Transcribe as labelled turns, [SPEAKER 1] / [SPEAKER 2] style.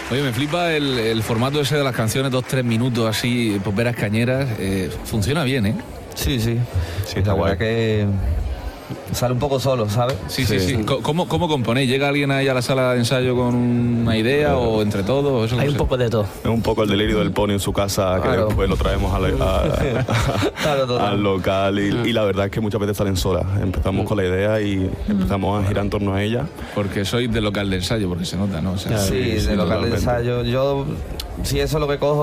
[SPEAKER 1] Oye, me flipa el formato ese de las canciones, 2-3 minutos así, poperas cañeras. Funciona bien, ¿eh?
[SPEAKER 2] Sí, sí.
[SPEAKER 3] Sí, está
[SPEAKER 2] La
[SPEAKER 3] guay.
[SPEAKER 2] verdad que sale un poco solo, ¿sabes?
[SPEAKER 1] Sí. ¿Cómo componéis? ¿Llega alguien ahí a la sala de ensayo con una idea o entre todos? Eso no
[SPEAKER 4] Hay un
[SPEAKER 1] sé.
[SPEAKER 4] poco de todo.
[SPEAKER 3] Es un poco el delirio del Pony en su casa,
[SPEAKER 2] Claro.
[SPEAKER 3] que después lo traemos
[SPEAKER 2] Claro, total.
[SPEAKER 3] al local y la verdad es que muchas veces salen solas. Empezamos con la idea y empezamos a girar en torno a ella.
[SPEAKER 1] Porque sois de local de ensayo, porque se nota, ¿no? O sea,
[SPEAKER 2] Sí, de local de
[SPEAKER 3] totalmente.
[SPEAKER 2] ensayo. Yo, si eso es lo que cojo,